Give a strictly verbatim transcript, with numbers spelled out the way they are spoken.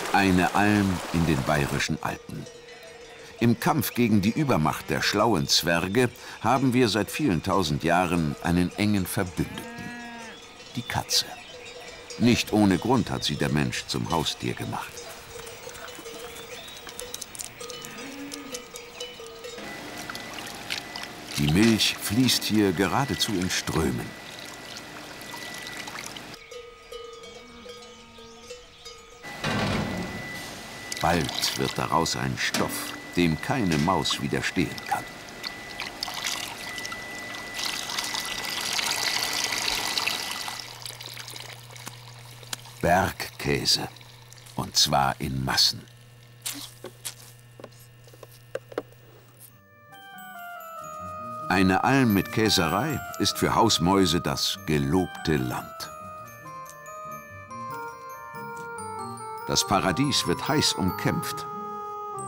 Eine Alm in den Bayerischen Alpen. Im Kampf gegen die Übermacht der schlauen Zwerge haben wir seit vielen tausend Jahren einen engen Verbündeten: die Katze. Nicht ohne Grund hat sie der Mensch zum Haustier gemacht. Die Milch fließt hier geradezu in Strömen. Bald wird daraus ein Stoff, dem keine Maus widerstehen kann. Bergkäse. Und zwar in Massen. Eine Alm mit Käserei ist für Hausmäuse das gelobte Land. Das Paradies wird heiß umkämpft.